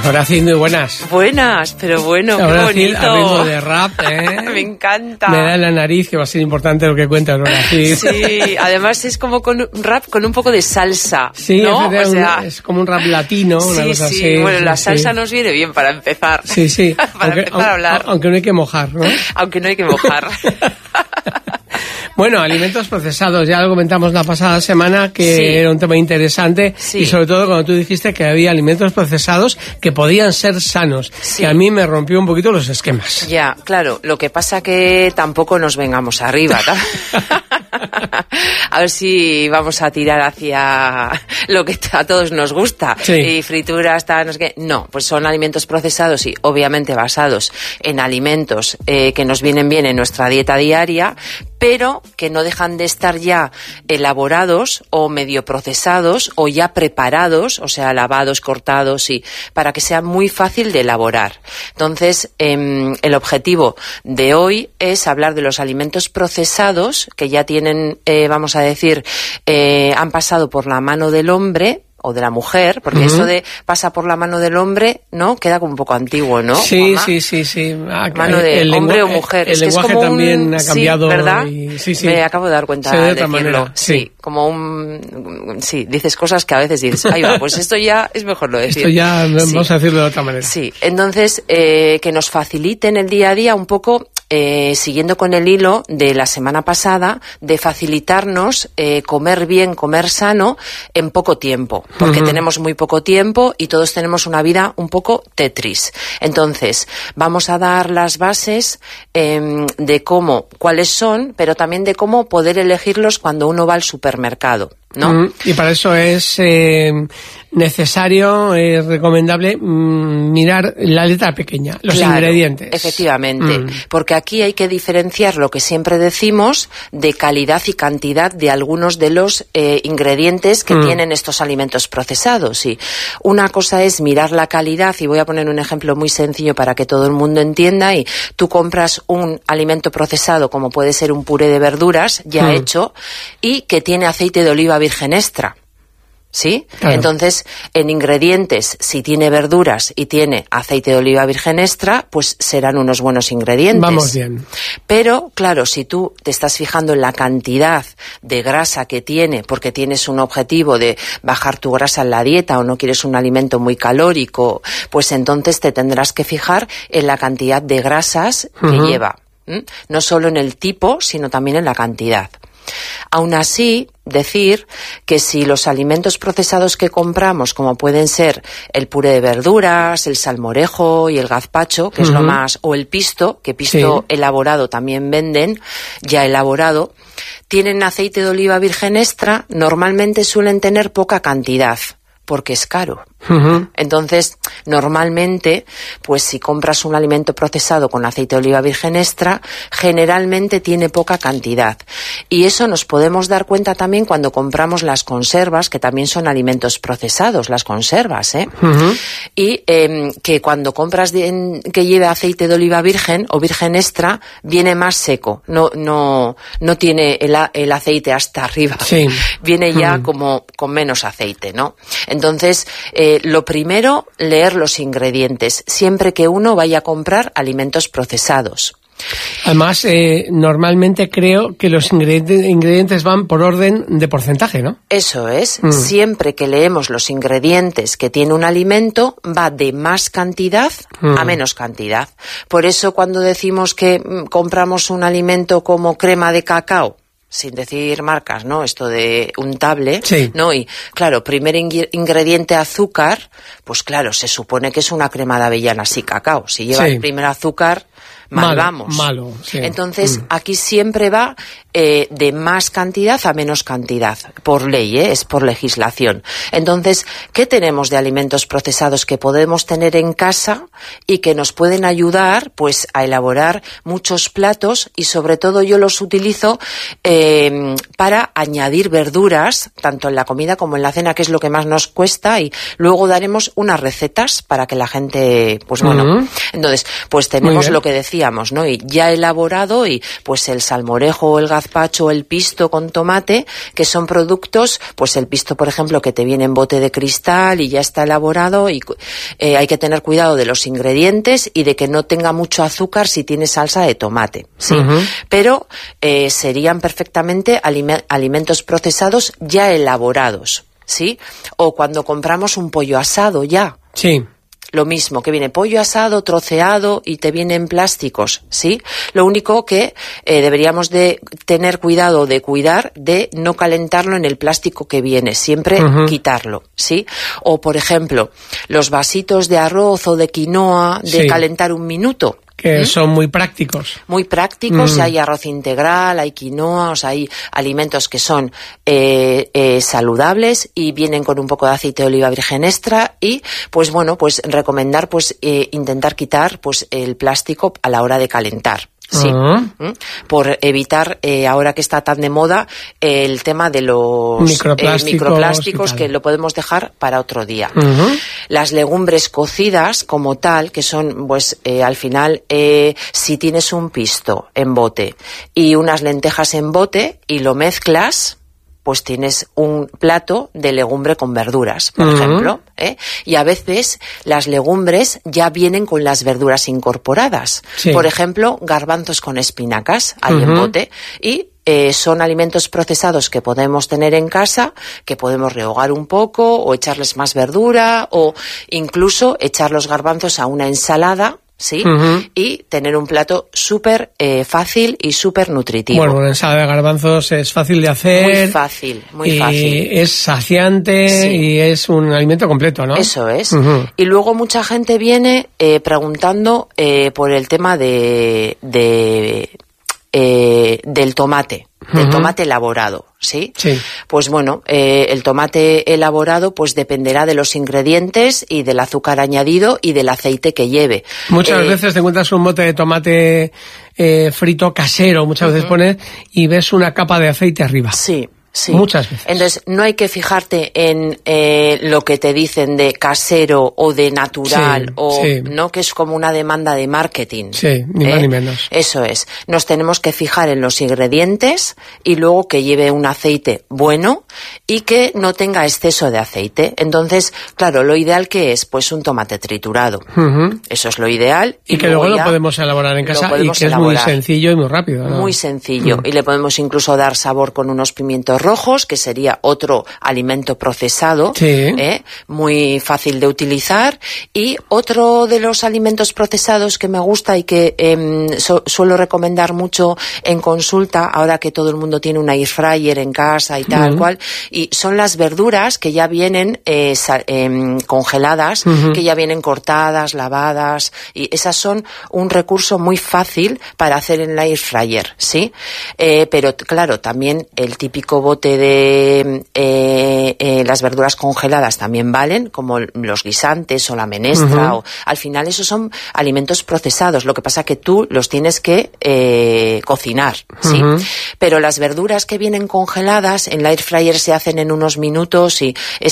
Horacio, muy buenas. Buenas, pero bueno, Horacio, qué bonito. a ritmo de rap, ¿eh? Me encanta. Me da en la nariz que va a ser importante lo que cuentas, Horacio. Sí, además es como con un rap con un poco de salsa, sí, ¿no? O sea, es como un rap latino, sí, una cosa sí. así. Bueno, sí, la salsa sí. nos viene bien para empezar. Sí, sí. Para empezar a hablar. Aunque no hay que mojar, ¿no? Aunque no hay que mojar. Bueno, alimentos procesados, ya lo comentamos la pasada semana que Sí. era un tema interesante Sí. y sobre todo cuando tú dijiste que había alimentos procesados que podían ser sanos, Sí. que a mí me rompió un poquito los esquemas. Ya, claro, lo que pasa que tampoco nos vengamos arriba, ¿no? A ver si vamos a tirar hacia lo que a todos nos gusta. Sí. Y frituras, tal, no sé qué. No, pues son alimentos procesados y obviamente basados en alimentos que nos vienen bien en nuestra dieta diaria, pero que no dejan de estar ya elaborados o medio procesados o ya preparados, o sea, lavados, cortados, y para que sea muy fácil de elaborar. Entonces, el objetivo de hoy es hablar de los alimentos procesados que ya tienen, vamos a decir, han pasado por la mano del hombre o de la mujer, porque eso de pasa por la mano del hombre, ¿no? Queda como un poco antiguo, ¿no? Sí, Juanma? sí. Mano de hombre o mujer. El Es que es lenguaje como también ha cambiado. Sí, ¿verdad? Sí. Me acabo de dar cuenta Se ve de de otra decirlo. manera, sí. Como un... Sí, dices cosas que a veces dices, ahí va, pues esto ya es mejor lo decir. Esto ya Sí. vamos a decirlo de otra manera. Sí, entonces, que nos faciliten el día a día un poco, siguiendo con el hilo de la semana pasada, de facilitarnos comer bien, comer sano en poco tiempo, porque tenemos muy poco tiempo y todos tenemos una vida un poco Tetris. Entonces, vamos a dar las bases de cuáles son, pero también de cómo poder elegirlos cuando uno va al supermercado, ¿no? Y para eso es necesario, recomendable mirar la letra pequeña, los Claro, ingredientes. Efectivamente, porque aquí hay que diferenciar lo que siempre decimos de calidad y cantidad de algunos de los ingredientes que tienen estos alimentos procesados. Y una cosa es mirar la calidad, y voy a poner un ejemplo muy sencillo para que todo el mundo entienda, y tú compras un alimento procesado como puede ser un puré de verduras ya hecho y que tiene aceite de oliva virgen extra. ¿Sí? Claro. Entonces, en ingredientes, si tiene verduras y tiene aceite de oliva virgen extra, pues serán unos buenos ingredientes. Vamos bien. Pero, claro, si tú te estás fijando en la cantidad de grasa que tiene, porque tienes un objetivo de bajar tu grasa en la dieta o no quieres un alimento muy calórico, pues entonces te tendrás que fijar en la cantidad de grasas que lleva. No solo en el tipo, sino también en la cantidad. Aún así, decir que si los alimentos procesados que compramos, como pueden ser el puré de verduras, el salmorejo y el gazpacho, que es lo más, o el pisto, que pisto elaborado también venden, ya elaborado, tienen aceite de oliva virgen extra, normalmente suelen tener poca cantidad, porque es caro. Entonces, normalmente, pues si compras un alimento procesado con aceite de oliva virgen extra, generalmente tiene poca cantidad. Y eso nos podemos dar cuenta también cuando compramos las conservas, que también son alimentos procesados, las conservas, ¿eh? Y que cuando compras que lleve aceite de oliva virgen o virgen extra, viene más seco, no tiene el aceite hasta arriba. Sí. Viene ya como con menos aceite, ¿no? Entonces, lo primero, leer los ingredientes, siempre que uno vaya a comprar alimentos procesados. Además, normalmente creo que los ingredientes van por orden de porcentaje, ¿no? Eso es. Siempre que leemos los ingredientes que tiene un alimento, va de más cantidad a menos cantidad. Por eso cuando decimos que compramos un alimento como crema de cacao, sin decir marcas, ¿no? Esto de untable, sí. ¿no? Y, claro, primer ingrediente azúcar, pues claro, se supone que es una crema de avellanas y cacao. Si lleva el primer azúcar, mal vamos. Malo, sí. Entonces, aquí siempre va de más cantidad a menos cantidad, por ley, es por legislación. Entonces, ¿qué tenemos de alimentos procesados que podemos tener en casa y que nos pueden ayudar, pues, a elaborar muchos platos? Y sobre todo yo los utilizo para añadir verduras, tanto en la comida como en la cena, que es lo que más nos cuesta, y luego daremos unas recetas para que la gente, pues bueno. Entonces, pues tenemos lo que decía decíamos, ¿no? Y ya elaborado, y pues el salmorejo o el gazpacho o el pisto con tomate, que son productos, pues el pisto, por ejemplo, que te viene en bote de cristal y ya está elaborado, y hay que tener cuidado de los ingredientes y de que no tenga mucho azúcar si tiene salsa de tomate, ¿sí? Pero serían perfectamente alimentos procesados ya elaborados, ¿sí? O cuando compramos un pollo asado ya. Sí. Lo mismo, que viene pollo asado, troceado y te viene en plásticos, ¿sí? Lo único que deberíamos de tener cuidado de cuidar de no calentarlo en el plástico que viene, siempre quitarlo, ¿sí? O, por ejemplo, los vasitos de arroz o de quinoa, de calentar 1 minuto. Que son muy prácticos. Muy prácticos, hay arroz integral, hay quinoa, o sea, hay alimentos que son saludables y vienen con un poco de aceite de oliva virgen extra, y pues bueno, pues recomendar pues intentar quitar pues el plástico a la hora de calentar. Sí, por evitar, ahora que está tan de moda, el tema de los microplásticos que lo podemos dejar para otro día. Las legumbres cocidas como tal, que son, pues, al final, si tienes un pisto en bote y unas lentejas en bote y lo mezclas, pues tienes un plato de legumbre con verduras, por ejemplo, ¿eh? Y a veces las legumbres ya vienen con las verduras incorporadas. Sí. Por ejemplo, garbanzos con espinacas, hay en bote, y son alimentos procesados que podemos tener en casa, que podemos rehogar un poco, o echarles más verdura, o incluso echar los garbanzos a una ensalada, ¿sí? Y tener un plato súper fácil y súper nutritivo. Bueno, una ensalada de garbanzos es fácil de hacer. Muy fácil, muy fácil. Es saciante y es un alimento completo, ¿no? Eso es. Y luego mucha gente viene preguntando por el tema del tomate. Del tomate elaborado, ¿sí? Sí. Pues bueno, el tomate elaborado pues dependerá de los ingredientes y del azúcar añadido y del aceite que lleve. Muchas veces te encuentras un bote de tomate frito casero, muchas veces pones y ves una capa de aceite arriba. Sí. Sí. Muchas veces. Entonces, no hay que fijarte en lo que te dicen de casero o de natural, ¿no? Que es como una demanda de marketing. Sí, ni más ni menos. Eso es. Nos tenemos que fijar en los ingredientes y luego que lleve un aceite bueno y que no tenga exceso de aceite. Entonces, claro, lo ideal que es, pues un tomate triturado. Eso es lo ideal. Y que luego lo podemos elaborar en casa y que es muy sencillo y muy rápido, ¿no? Muy sencillo. Y le podemos incluso dar sabor con unos pimientos rojos, que sería otro alimento procesado, muy fácil de utilizar. Y otro de los alimentos procesados que me gusta y que suelo recomendar mucho en consulta, ahora que todo el mundo tiene una air fryer en casa y tal cual, y son las verduras que ya vienen congeladas, que ya vienen cortadas, lavadas, y esas son un recurso muy fácil para hacer en la air fryer, ¿sí? Pero claro, también el típico bote de las verduras congeladas también valen, como los guisantes o la menestra, o al final esos son alimentos procesados, lo que pasa que tú los tienes que cocinar, ¿sí? Pero las verduras que vienen congeladas en la air fryer se hacen en unos minutos y